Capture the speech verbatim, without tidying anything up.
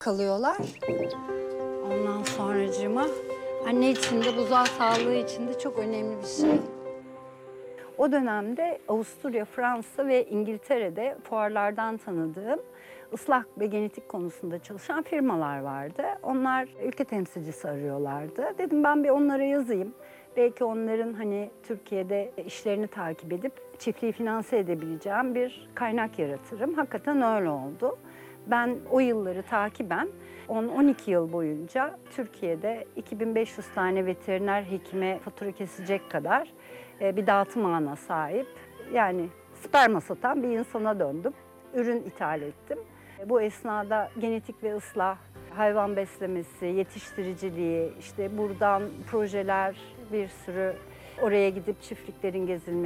kalıyorlar. Ondan sonracığıma anne için de buzağı sağlığı için de çok önemli bir şey. O dönemde Avusturya, Fransa ve İngiltere'de fuarlardan tanıdığım ıslak ve genetik konusunda çalışan firmalar vardı. Onlar ülke temsilcisi arıyorlardı. Dedim ben bir onlara yazayım. Belki onların hani Türkiye'de işlerini takip edip çiftliği finanse edebileceğim bir kaynak yaratırım. Hakikaten öyle oldu. Ben o yılları takiben on on iki yıl boyunca Türkiye'de iki bin beş yüz tane veteriner hekime fatura kesecek kadar bir dağıtım ağına sahip, yani sperma satan bir insana döndüm. Ürün ithal ettim. Bu esnada genetik ve ıslah, hayvan beslemesi, yetiştiriciliği, işte buradan projeler, bir sürü oraya gidip çiftliklerin gezilmesi,